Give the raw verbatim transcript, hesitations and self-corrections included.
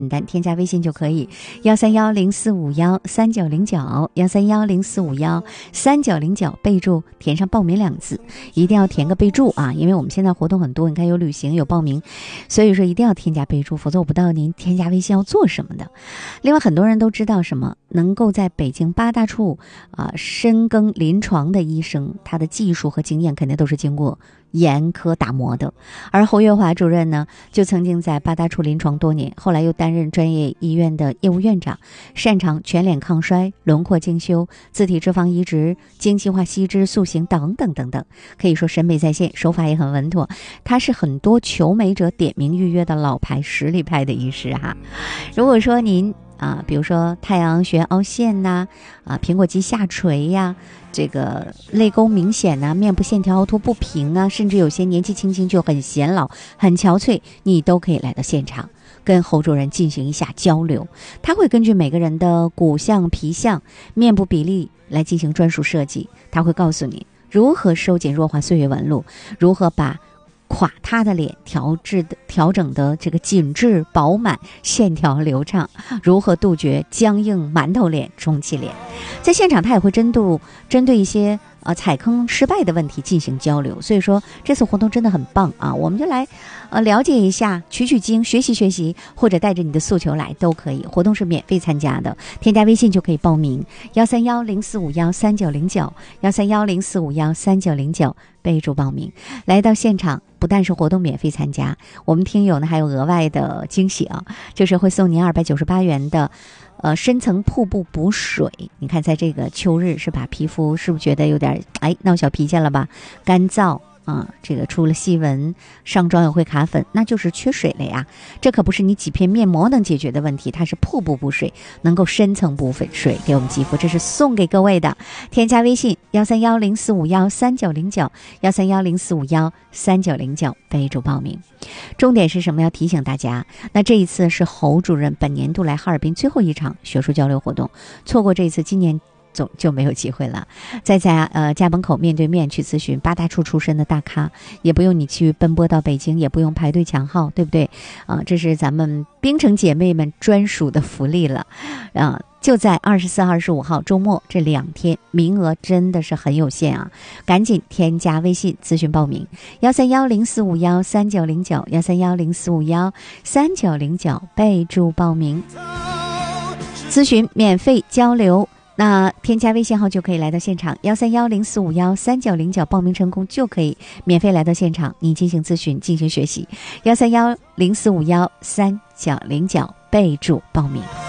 简单，添加微信就可以，幺三幺零四五幺三九零九，幺三幺零四五幺三九零九，备注填上报名两字，一定要填个备注啊，因为我们现在活动很多，你看有旅行有报名，所以说一定要添加备注，否则我不知道您添加微信要做什么的。另外很多人都知道什么，能够在北京八大处啊深耕临床的医生，他的技术和经验肯定都是经过严苛打磨的。而侯月华主任呢，就曾经在八大处临床多年，后来又担任专业医院的业务院长，擅长全脸抗衰、轮廓精修、自体脂肪移植、精细化吸脂塑形等等等等，可以说审美在线，手法也很稳妥。他是很多求美者点名预约的老牌实力派的医师哈。如果说您啊，比如说太阳穴凹陷呐、啊，苹果肌下垂呀、这个泪沟明显呐、面部线条凹凸不平啊，甚至有些年纪轻轻就很显老、很憔悴，你都可以来到现场，跟侯主任进行一下交流。他会根据每个人的骨相、皮相、面部比例来进行专属设计，他会告诉你如何收紧弱化岁月纹路，如何把垮塌的脸调制的调整的这个紧致饱满，线条流畅，如何杜绝僵硬馒头脸、充气脸。在现场他也会针对针对一些呃踩坑失败的问题进行交流，所以说这次活动真的很棒啊！我们就来呃了解一下，取取经，学习学习，或者带着你的诉求来都可以。活动是免费参加的，添加微信就可以报名，幺三幺零四五幺三九零九，幺三幺零四五幺三九零九，备注报名。来到现场，不但是活动免费参加，我们听友呢还有额外的惊喜啊，就是会送您二百九十八元的呃深层瀑布补水。你看在这个秋日是吧，皮肤是不是觉得有点哎闹小脾气了吧，干燥啊，这个出了细纹，上妆也会卡粉，那就是缺水了呀。这可不是你几片面膜能解决的问题，它是瀑布补水，能够深层补水给我们肌肤，这是送给各位的。添加微信幺三幺零四五幺三九零九，幺三幺零四五幺三九零九，备注报名。重点是什么？要提醒大家，那这一次是侯主任本年度来哈尔滨最后一场学术交流活动，错过这一次，今年总就没有机会了。在家呃家门口面对面去咨询八大处出身的大咖，也不用你去奔波到北京，也不用排队抢号，对不对啊、呃？这是咱们冰城姐妹们专属的福利了啊、呃！就在二十四、二十五号周末这两天，名额真的是很有限啊！赶紧添加微信咨询报名，幺三幺零四五幺三九零九，幺三幺零四五幺三九零九，备注报名，咨询免费交流。那添加微信号就可以来到现场，幺三幺零四五幺三九零九，报名成功就可以免费来到现场，你进行咨询，进行学习。幺三幺零四五幺三九零九，备注报名。